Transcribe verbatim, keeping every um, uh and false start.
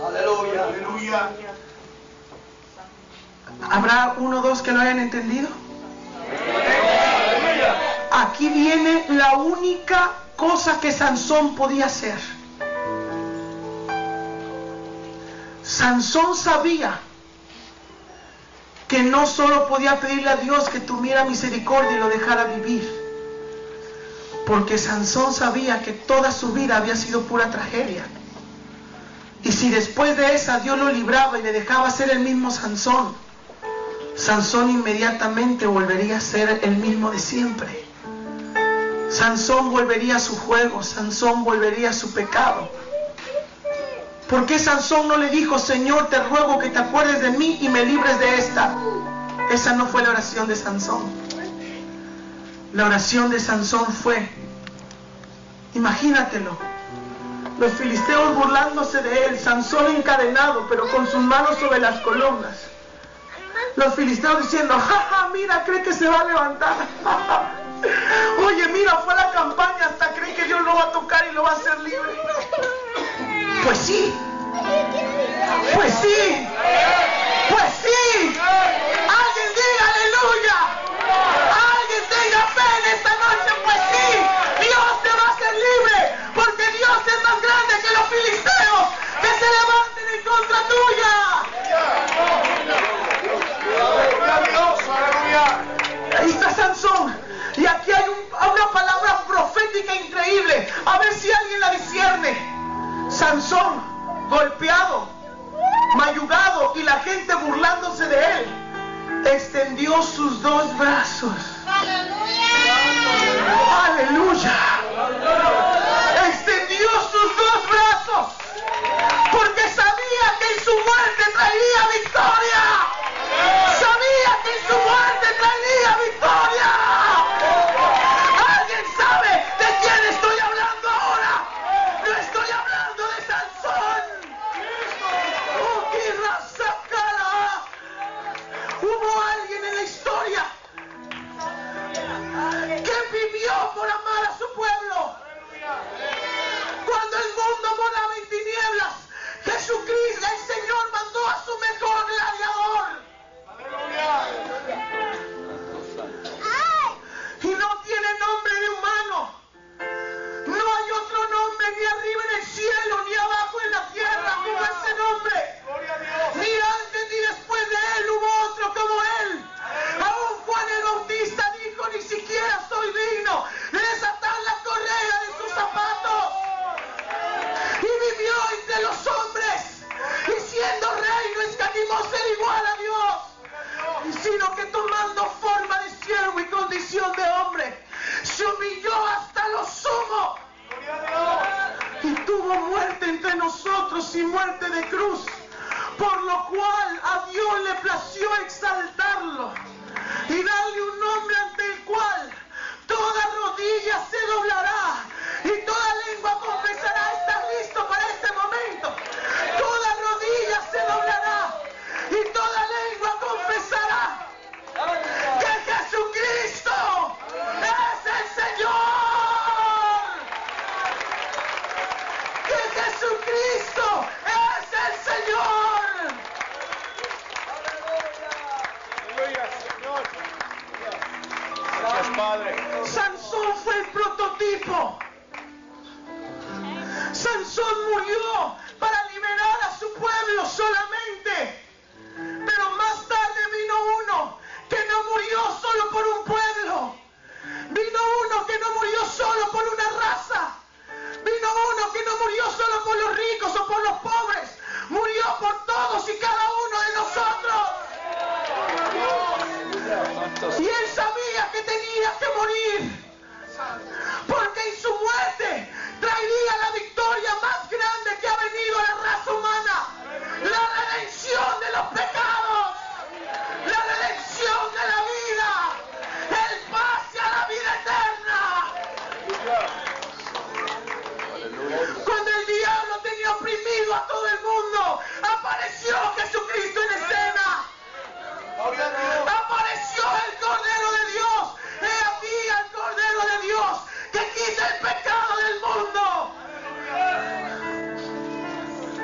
Aleluya, aleluya. ¿Habrá uno o dos que lo hayan entendido? Aquí viene la única cosa que Sansón podía hacer. Sansón sabía que no solo podía pedirle a Dios que tuviera misericordia y lo dejara vivir, porque Sansón sabía que toda su vida había sido pura tragedia. Y si después de esa Dios lo libraba y le dejaba ser el mismo Sansón, Sansón inmediatamente volvería a ser el mismo de siempre. Sansón volvería a su juego, Sansón volvería a su pecado. ¿Por qué Sansón no le dijo: Señor, te ruego que te acuerdes de mí y me libres de esta? Esa no fue la oración de Sansón. La oración de Sansón fue, imagínatelo, los filisteos burlándose de él, Sansón encadenado, pero con sus manos sobre las columnas. Los filisteos diciendo: jaja, mira, cree que se va a levantar. Oye, mira, fue a la campaña, hasta cree que Dios lo va a tocar y lo va a hacer libre. Pues sí, pues sí, pues sí. Alguien diga aleluya. Alguien tenga fe en esta noche. Pues sí, Dios te va a hacer libre, porque Dios es más grande que los filisteos que se levanten en contra tuya. Ahí está Sansón. Y aquí hay un, una palabra profética increíble. A ver si alguien la discierne. Sansón, golpeado, mayugado y la gente burlándose de él, extendió sus dos brazos. Aleluya. Extendió sus dos brazos porque sabía que en su muerte traería victoria. Sabía que en su muerte traería victoria. ¿Alguien sabe de quién estoy hablando ahora? No estoy hablando de Sansón. Oh, qué raza cara. Hubo alguien en la historia que vivió por amar a su pueblo. Cuando el mundo moraba en tinieblas, Jesucristo, el Señor, mandó a su mejor gladiador. Y no tiene nombre de humano. No hay otro nombre ni arriba en el cielo ni abajo en la tierra como ese nombre. Ni antes ni después de él hubo otro como él. Aún Juan el Bautista dijo: ni siquiera soy digno de desatar la correa de sus zapatos. Y vivió entre los hombres, y siendo rey no escatimó ser igual a Dios, sino que tomando forma de siervo y condición de hombre, se humilló hasta lo sumo y tuvo muerte entre nosotros y muerte de cruz, por lo cual a Dios le plació exaltarlo y dar